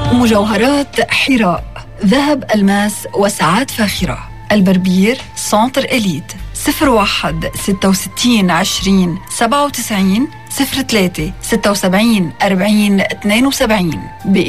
مجوهرات حراء، ذهب، ألماس وساعات فاخرة. البربير سنتر إليت 01 66 20 97 03 76 40 72